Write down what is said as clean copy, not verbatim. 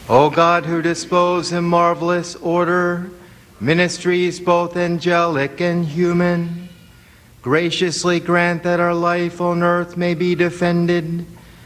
O God, who dispose in marvelous order ministries both angelic and human, graciously grant that our life on earth may be defended